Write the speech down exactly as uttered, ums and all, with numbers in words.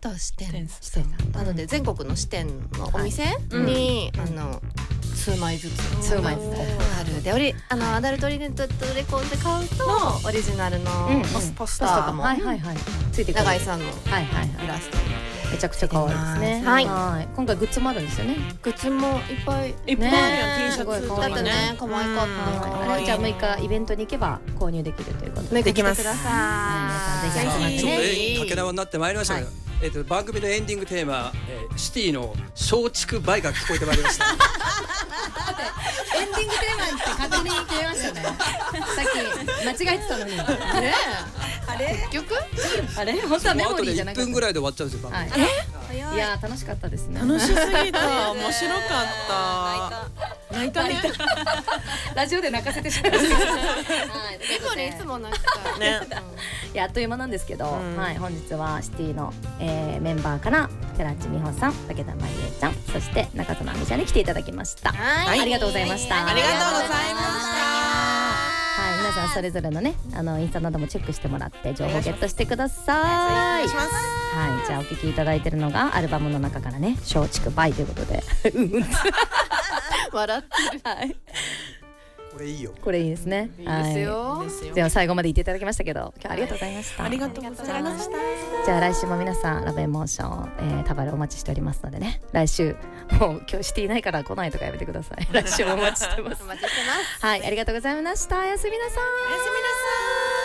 タ支店支店なので全国の支店のお店に、はい、あの数枚ずつ数枚ずつあるで、オリあのアダルトオリエンテッドレコードで買うとオリジナルのポスターもついてくる、永井さんのイラストめちゃくちゃ可愛いですね。はい、今回グッズもあるんですよね。 グッズもいっぱいいっぱいあるよ。T シャツだったね、可愛かった。 あれじゃあむいかイベントに行けば購入できるということでできます。 皆さんぜひ集まってね。掛け縄になってまいりましたが、えっと番組のエンディングテーマシティの松竹梅が聞こえてまいりました。 エンディングテーマって勝手に決めましたね。さっき間違えてたのに。ねあれ結局あれ本当はメモリーじゃなくて。 いっぷんぐらいで終わっちゃうんですよ。 いや楽しかったですね。 楽しすぎた。面白かった。泣いたね。 ラジオで泣かせてしまいました。 メモリーいつも泣くからね。 いやあっという間なんですけど、はい本日はシティのメンバーから寺内美穂さん、武田真理恵ちゃん、そして中園亜美ちゃんに来ていただきました。ありがとうございました。 ありがとうございました。 はい、皆さんそれぞれのね、あのインスタなどもチェックしてもらって情報をゲットしてください。はい、じゃあお聞きいただいてるのがアルバムの中からね、松竹梅ということで、 笑ってる。 はい。 これいいよ。 これいいですね。 いいですよ。 では最後まで言っていただきましたけど、今日ありがとうございました。 ありがとうございました。 じゃあ来週も皆さんラブエモーション、えー、多バルお待ちしておりますのでね。来週もう今日シティないから来ないとかやめてください。来週もお待ちしてます。 お待ちしてます。 はい、ありがとうございました。おやすみなさい。 おやすみなさい。